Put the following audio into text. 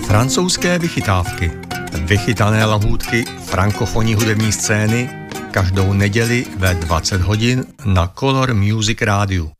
Francouzské vychytávky. Vychytané lahůdky frankofonní hudební scény každou neděli ve 20 hodin na Color Music Rádiu.